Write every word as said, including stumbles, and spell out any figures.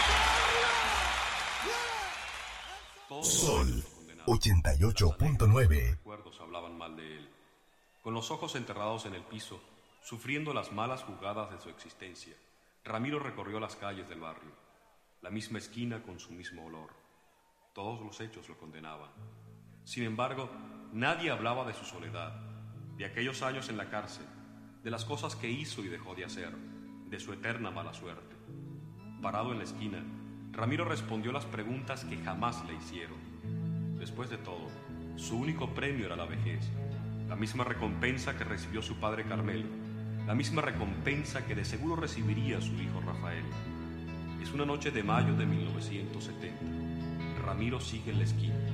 Sol ochenta y ocho punto nueve. Recuerdos hablaban mal de él. Con los ojos enterrados en el piso, sufriendo las malas jugadas de su existencia, Ramiro recorrió las calles del barrio, la misma esquina con su mismo olor. Todos los hechos lo condenaban. Sin embargo, nadie hablaba de su soledad, de aquellos años en la cárcel, de las cosas que hizo y dejó de hacer, de su eterna mala suerte. Parado en la esquina, Ramiro respondió las preguntas que jamás le hicieron. Después de todo, su único premio era la vejez, la misma recompensa que recibió su padre Carmelo, la misma recompensa que de seguro recibiría su hijo Rafael. Es una noche de mayo de mil novecientos setenta. Ramiro sigue en la esquina.